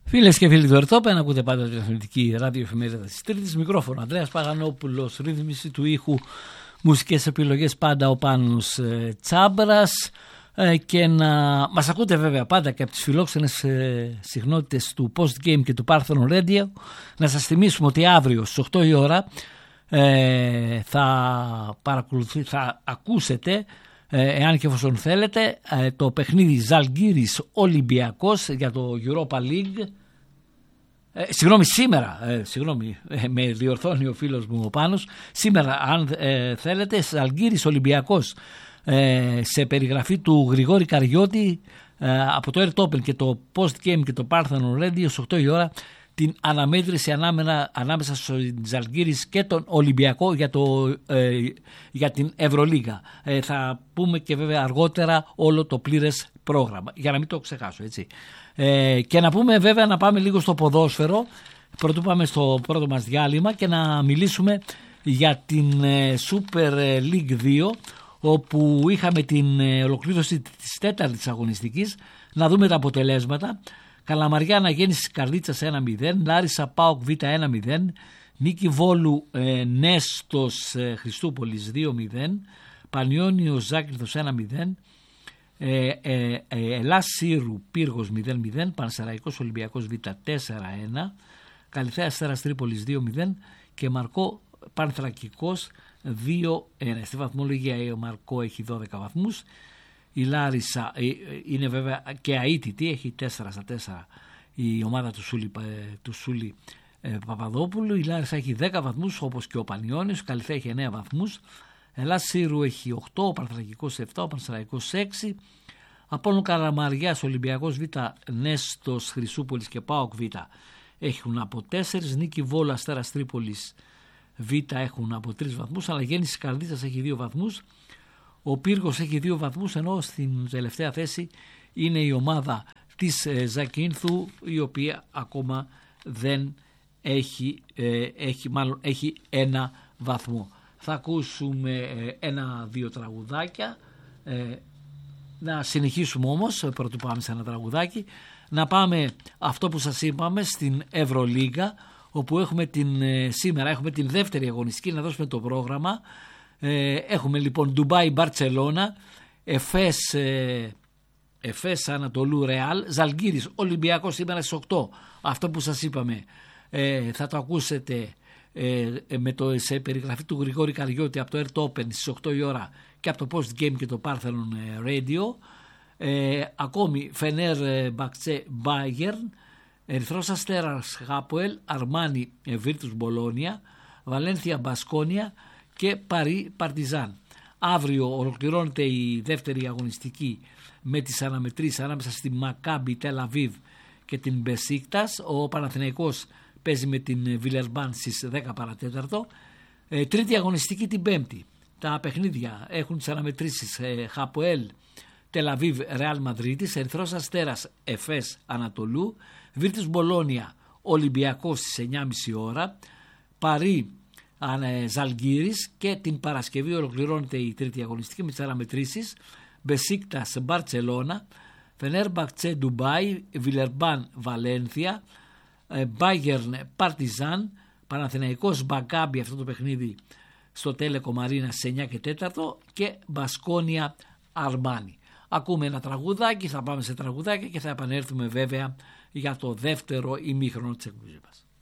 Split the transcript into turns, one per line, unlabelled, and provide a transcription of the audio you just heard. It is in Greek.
Φίλες και φίλοι του Ερτόπεν, ακούτε πάντα την αθλητική ραδιοεφημερίδα της Τρίτης. Μικρόφωνο Ανδρέας Παγανόπουλος, ρύθμιση του ήχου, μουσικές επιλογές πάντα ο Πάνος Τσάμπρας. Και να μας ακούτε βέβαια πάντα και από τις φιλόξενες συχνότητες του Post Game και του Parthenon Radio. Να σας θυμίσουμε ότι αύριο στις 8 η ώρα θα ακούσετε, εάν και εφόσον θέλετε, το παιχνίδι Ζαλγκίρις Ολυμπιακός για το Europa League. Σήμερα, με διορθώνει ο φίλος μου ο Πάνος, σήμερα αν θέλετε, Ζαλγκίρις Ολυμπιακός, σε περιγραφή του Γρηγόρη Καριώτη από το Ερτόπεν και το Post Game και το Parthenon Radio στις 8 η ώρα, την αναμέτρηση ανάμεσα στο Ζαλγκίρις και τον Ολυμπιακό για την Ευρωλίγα. Θα πούμε και βέβαια αργότερα όλο το πλήρες πρόγραμμα, για να μην το ξεχάσω, έτσι. Και να πούμε βέβαια, να πάμε λίγο στο ποδόσφαιρο πρωτού πάμε στο πρώτο μας διάλειμμα και να μιλήσουμε για την Super League 2, όπου είχαμε την ολοκλήρωση της τέταρτης αγωνιστικής. Να δούμε τα αποτελέσματα. Καλαμαριά Αναγέννησης Καρδίτσας 1-0, Λάρισα ΠΑΟΚ Β 1-0, Νίκη Βόλου Νέστος Χριστούπολης 2-0, Πανιώνιος Ζάκυνθος 1-0, Ελλάς Σύρου Πύργος 0-0, Πανσεραϊκός Ολυμπιακός Β 4-1, Καλυθέα Αστέρας Τρίπολης 2-0 και Μαρκό Πανθρακικός 2-1. Στη βαθμολογία ο Μαρκό έχει 12 βαθμούς. Η Λάρισα είναι βέβαια και αίτητη, έχει 4-4 η ομάδα του Σούλη Παπαδόπουλου. Η Λάρισα έχει 10 βαθμούς όπως και ο Πανιώνιος, ο Καλυθέα έχει 9 βαθμούς. Ελλάς Σύρου έχει 8, ο Πανθρακικός 7, ο Πανσεραϊκός 6. Απόλλων Καλαμαριάς Ολυμπιακός Β, Νέστος Χρυσούπολης και ΠΑΟΚ Β έχουν από 4. Νίκη Βόλου Αστέρας Τρίπολης Β έχουν από 3 βαθμούς. Αναγέννησης Καρδίτσας έχει 2 βαθμούς. Ο Πύργος έχει 2 βαθμούς, ενώ στην τελευταία θέση είναι η ομάδα της Ζακίνθου, η οποία ακόμα δεν έχει 1 βαθμό. Θα ακούσουμε 1-2 τραγουδάκια. Να συνεχίσουμε όμως, πρωτού πάμε σε ένα τραγουδάκι, να πάμε αυτό που σας είπαμε στην Ευρωλίγα, όπου έχουμε σήμερα έχουμε την δεύτερη αγωνιστική, να δώσουμε το πρόγραμμα. Έχουμε λοιπόν Ντουμπάι Μπαρτσελώνα, Εφές Ανατολού Ρεάλ, Ζαλγκίρις Ολυμπιακός σήμερα στις 8. Αυτό που σας είπαμε θα το ακούσετε σε περιγραφή του Γρηγόρη Καριώτη από το Ερτόπεν στις 8 η ώρα και από το Post Game και το Parthenon Radio. Ακόμη Φενέρ Μπαξέ Μπάγερν, Ερυθρός Αστέρας Χάποελ, Αρμάνι Βίρτους Μπολόνια, Βαλένθια Μπασκόνια και Παρί Παρτιζάν. Αύριο ολοκληρώνεται η δεύτερη αγωνιστική με τις αναμετρήσεις ανάμεσα στη Μακάμπι Τελαβίβ και την Μπεσίκτας. Ο Παναθηναϊκός παίζει με την Βιλερμπάν στις 10 παρατέταρτο. Τρίτη αγωνιστική την Πέμπτη. Τα παιχνίδια έχουν τις αναμετρήσεις Χαποέλ Τελαβίβ Ρεάλ Μαδρίτης, Ερυθρός Αστέρας Εφές Ανατολού, Βίρτους Μπολόνια Ολυμπιακός στις 9.30 ώρα, Παρί Ζαλγκίρις, και την Παρασκευή ολοκληρώνεται η τρίτη αγωνιστική με τις αναμετρήσεις Μπεσίκτας Μπαρτσελώνα, Φενέρμπαχτσε Ντουμπάι, Βιλερμπάν Βαλένθια, Μπάγερν Παρτιζάν, Παναθηναϊκός Μπακάμπι, αυτό το παιχνίδι στο Τέλεκο Μαρίνα στις 9 και 4 και Μπασκόνια Αρμάνι. Ακούμε ένα τραγουδάκι, θα πάμε σε τραγουδάκι και θα επανέλθουμε βέβαια για το δεύτερο ημίχρονο της εκπομπής μας.